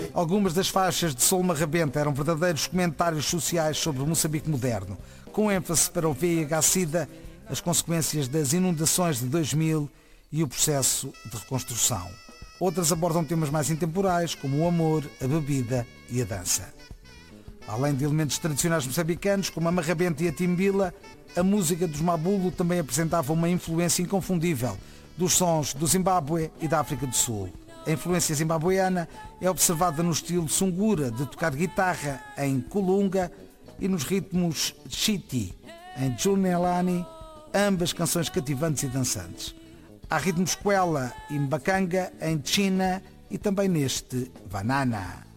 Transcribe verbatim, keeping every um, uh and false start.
Algumas das faixas de Soul Marrabenta eram verdadeiros comentários sociais sobre o Moçambique moderno, com ênfase para o V I H-Sida, as consequências das inundações de dois mil e o processo de reconstrução. Outras abordam temas mais intemporais, como o amor, a bebida e a dança. Além de elementos tradicionais moçambicanos, como a marrabenta e a timbila, a música dos Mabulo também apresentava uma influência inconfundível dos sons do Zimbábue e da África do Sul. A influência zimbabueana é observada no estilo sungura de tocar guitarra em kulunga e nos ritmos chiti em Junelani, ambas canções cativantes e dançantes. Há ritmos Kwela e Mbakanga em China e também neste Banana.